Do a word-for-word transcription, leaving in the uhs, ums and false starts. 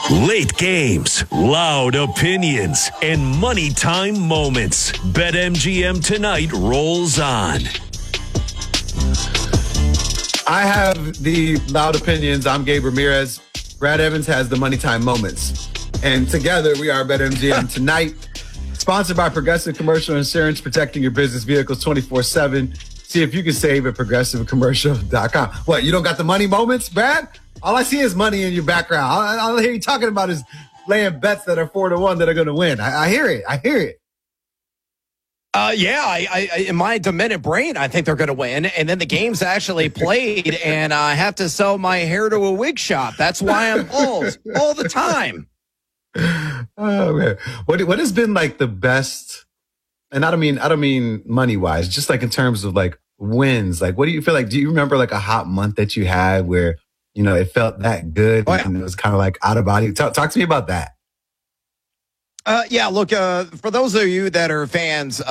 Late games, loud opinions, and money time moments. BetMGM tonight rolls on. I have the loud opinions. I'm Gabe Ramirez. Brad Evans has the money time moments. And together we are BetMGM tonight. Sponsored by Progressive Commercial Insurance, protecting your business vehicles twenty-four seven. See if you can save at progressive commercial dot com. What, you don't got the money moments, Brad? All I see is money in your background. All, all I hear you talking about is laying bets that are four to one that are going to win. I, I hear it. I hear it. Uh, yeah, I, I, in my demented brain, I think they're going to win. And then the game's actually played, and I have to sell my hair to a wig shop. That's why I'm bald all the time. Oh man, what what has been like the best? And I don't mean I don't mean money wise, just like in terms of like wins. Like, what do you feel like? Do you remember like a hot month that you had where you know it felt that good oh, yeah. and it was kind of like out of body? Talk, talk to me about that. Uh, yeah, look, uh, for those of you that are fans